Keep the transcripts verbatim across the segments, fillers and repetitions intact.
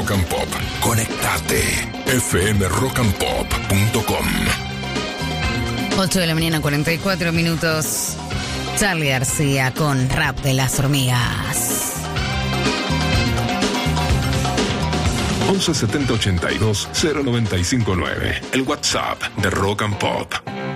Rock and Pop. Conectate. f m rock and pop punto com. ocho de la mañana, cuarenta y cuatro minutos. Charly García con Rap de las Hormigas. once setenta ochenta y dos cero noventa y cinco nueve. El WhatsApp de Rock and Pop.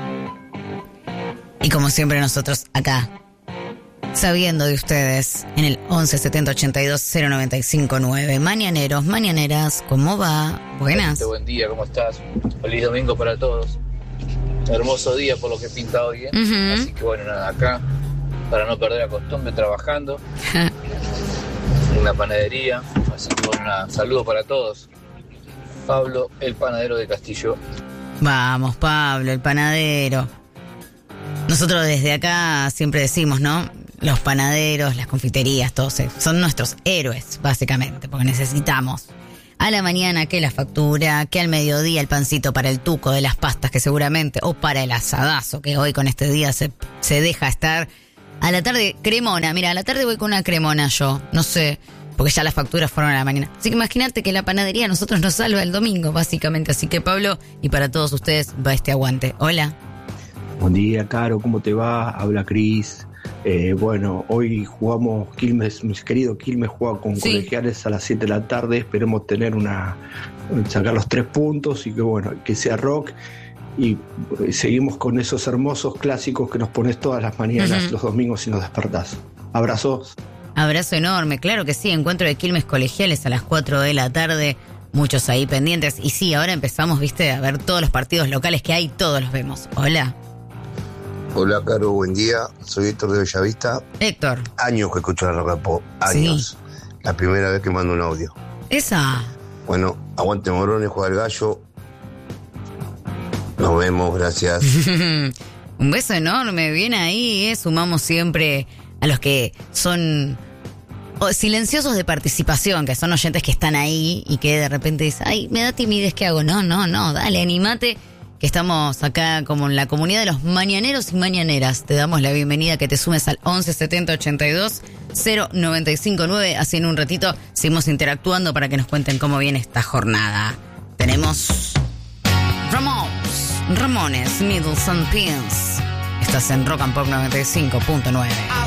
Y como siempre nosotros acá, sabiendo de ustedes, en el once setenta ochenta y dos cero noventa y cinco nueve. Mañaneros, mañaneras, ¿cómo va? Buenas. Buen día, ¿cómo estás? Feliz domingo para todos. Hermoso día por lo que pinta hoy, ¿eh? Uh-huh. Así que bueno, nada, acá, para no perder la costumbre, trabajando en la panadería. Así que bueno, nada, saludo para todos. Pablo, el panadero de Castillo. Vamos, Pablo, el panadero. Nosotros desde acá siempre decimos, ¿no? Los panaderos, las confiterías, todos son nuestros héroes, básicamente, porque necesitamos a la mañana que la factura, que al mediodía el pancito para el tuco de las pastas, que seguramente, o para el asadazo, que hoy con este día se, se deja estar. A la tarde, cremona. Mira, a la tarde voy con una cremona yo, no sé, porque ya las facturas fueron a la mañana. Así que imagínate que la panadería a nosotros nos salva el domingo, básicamente. Así que, Pablo, y para todos ustedes va este aguante. Hola. Buen día, Caro, ¿cómo te va? Habla Cris. Eh, bueno, hoy jugamos Quilmes, mi querido Quilmes juega con Sí. Colegiales a las siete de la tarde. Esperemos tener una, sacar los tres puntos y que bueno, que sea rock. Y eh, seguimos con esos hermosos clásicos que nos pones todas las mañanas, uh-huh. los domingos y nos despertás. Abrazos. Abrazo enorme, claro que sí. Encuentro de Quilmes Colegiales a las cuatro de la tarde. Muchos ahí pendientes. Y sí, ahora empezamos, viste, a ver todos los partidos locales que hay, todos los vemos. Hola. Hola, Caro, buen día. Soy Héctor de Bellavista. Héctor. Años que escucho la Rock and Pop. Años. Sí. La primera vez que mando un audio. Esa. Bueno, aguante Morones, juega el gallo. Nos vemos, gracias. Un beso enorme, bien ahí, ¿eh? Sumamos siempre a los que son silenciosos de participación, que son oyentes que están ahí y que de repente dicen, ay, me da timidez, ¿qué hago? No, no, no, dale, animate. Que estamos acá como en la comunidad de los mañaneros y mañaneras. Te damos la bienvenida, que te sumes al once setenta ochenta y dos cero noventa y cinco nueve. Así en un ratito seguimos interactuando para que nos cuenten cómo viene esta jornada. Tenemos Ramones, Ramones, Needles and Pins. Estás en Rock and Pop noventa y cinco punto nueve.